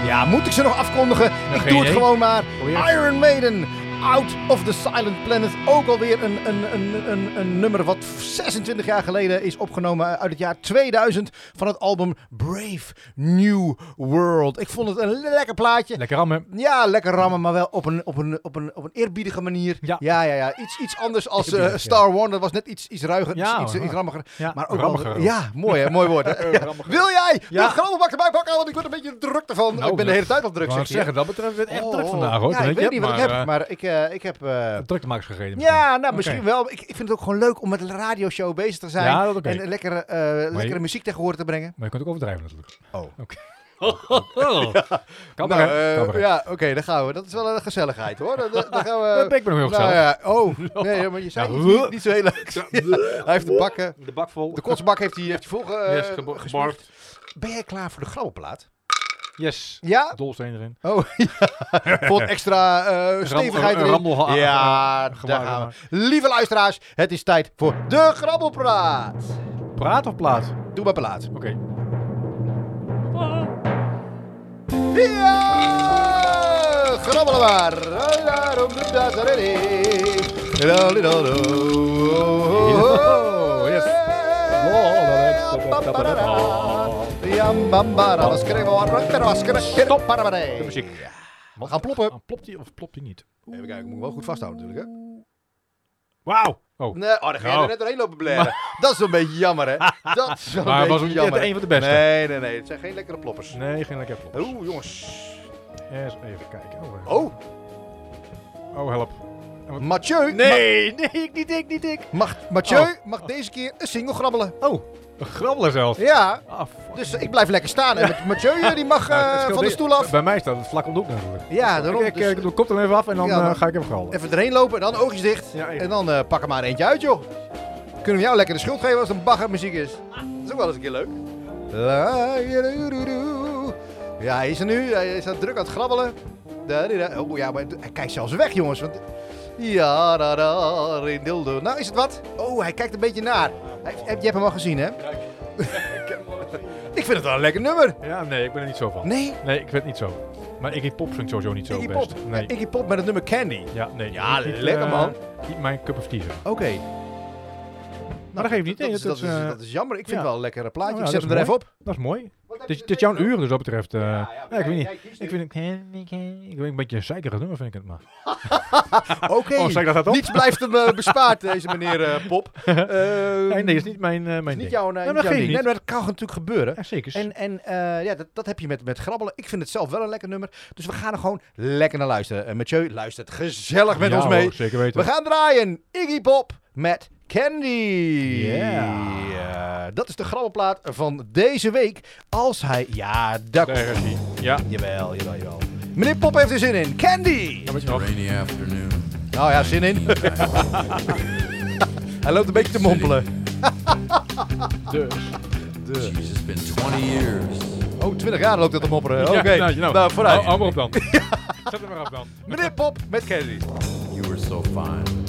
Ja, moet ik ze nog afkondigen? Ik doe het gewoon maar. Iron Maiden, Out of the Silent Planet. Ook alweer een nummer wat 26 jaar geleden is opgenomen uit het jaar 2000 van het album Brave New World. Ik vond het een lekker plaatje. Lekker rammen. Ja, lekker rammen, maar wel op een eerbiedige manier. Ja. Iets anders als Star Wars. Dat was net iets ruiger, iets rammiger. Ja, maar ook rammiger. Ja, mooi woord. Hè? Wil jij de grabbelbak erbij pakken? Want ik word een beetje druk ervan. Nou, ik ben de hele tijd al druk. Ik wou zeggen, dat betreft het echt druk vandaag hoor. Ja, ik weet niet wat ik heb, maar ik heb... druktemakers gegeven. Ja, nou misschien wel. Ik vind het ook gewoon leuk om met een radioshow bezig te zijn. Ja, dat oké. En lekkere muziek tegen horen te brengen. Maar je kunt ook overdrijven natuurlijk. Oh. Oké. Ja, oké, daar gaan we. Dat is wel een gezelligheid hoor. Dan gaan we... Ik ben nog heel gezellig. Ja. Oh, nee, maar je zei niet zo heel leuk. Hij heeft de bakken. De bak vol. De kotsbak heeft hij vol gebarfd. Ben jij klaar voor de grabbelplaat? Yes. Ja? Dolsteen erin. Oh, ja. Voor het extra stevigheid erin. Ja, daar gaan we. Lieve luisteraars, het is tijd voor de grabbelpraat. Praat of plaat? Doe maar plaat. Oké. Ja! Grabbelen maar. Yes. Stop. De muziek. We gaan ploppen. Plopt hij of plopt hij niet? Even kijken, ik moet hem wel goed vasthouden natuurlijk. Hè? Wauw. Oh. Nee, daar ga je er net doorheen lopen blaren. Dat is een beetje jammer, hè? Dat is wel maar een was beetje niet jammer. een van de beste? Nee. Het zijn geen lekkere ploppers. Nee, geen lekkere ploppers. Oeh, jongens. Eens even kijken. Oh. Oh, help. Mathieu. Nee, niet ik. Mathieu mag deze keer een single grabbelen. Oh, een grabbelen zelfs. Ja. Ah, Dus ik blijf lekker staan. En met Mathieu, die mag van de stoel af. Bij mij staat het vlak om de hoek natuurlijk. Ja, daarom. Ik doe de kop er even af en dan ga ik even grabbelen. Even erheen lopen, dan oogjes dicht. Ja, en dan pak er maar eentje uit, joh. Kunnen we jou lekker de schuld geven als het een baggermuziek is? Dat is ook wel eens een keer leuk. Ja, hij is er nu. Hij is druk aan het grabbelen. Oh ja, maar hij kijkt zelfs weg, jongens. Want... Ja, nou is het wat? Oh, hij kijkt een beetje naar. Je hebt hem al gezien, hè? Ik vind het wel een lekker nummer. Ja, nee, ik ben er niet zo van. Nee? Nee, ik vind het niet zo. Maar Iggy Pop vind ik sowieso niet zo Iggy best. Pop. Nee. Iggy Pop met het nummer Candy. Ja, nee. Ja, niet, lekker man. Niet mijn cup of tea. Oké. Maar dat geeft niet. Dat is jammer. Ik vind het wel een lekkere plaatje. Ja, ik zet hem er even op. Dat is mooi. Het is jouw uur, dus dat betreft. Ja, ik weet niet. Ik vind een beetje een zeikerig nummer, vind ik het maar. Oké. Niets blijft hem bespaard, deze meneer Pop. Nee, dat is niet mijn ding. Niet jouw ding. Nee, dat kan natuurlijk gebeuren. Ja, zeker. En dat heb je met grabbelen. Ik vind het zelf wel een lekker nummer. Dus we gaan er gewoon lekker naar luisteren. Mathieu luistert gezellig met ons mee. Hoor, zeker weten. We gaan draaien. Iggy Pop met Candy. Yeah. Dat is de grabbelplaat van deze week. Als hij... Ja, daar komt hij. Ja. Jawel. Meneer Pop heeft er zin in. Candy. Rainy afternoon. Nou ja, zin in. Hij loopt een beetje te mompelen. Dus. Jeez, it's been 20 years. Oh, 20 jaar loopt het te mopperen. Oké, nou, vooruit. Hou maar op dan. Zet hem maar op dan. Meneer Pop met Candy. You were so fine.